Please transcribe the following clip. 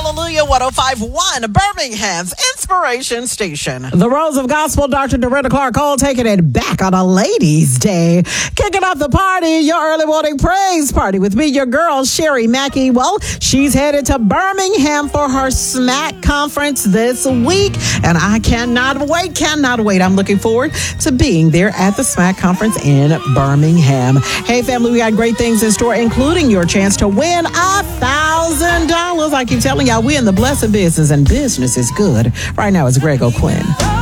Hallelujah 105.1, Birmingham's Inspiration Station. The Rose of Gospel, Dr. Doretta Clark Cole, taking it back on a Ladies' Day. Kicking off the party, your early morning praise party with me, your girl, Sherry Mackey. Well, she's headed to Birmingham for her SMAC conference this week, and I cannot wait. I'm looking forward to being there at the SMAC conference in Birmingham. Hey, family, we got great things in store, including your chance to win $1,000. I keep telling y'all, we in the blessing business, and business is good. Right now, it's Greg O'Quinn.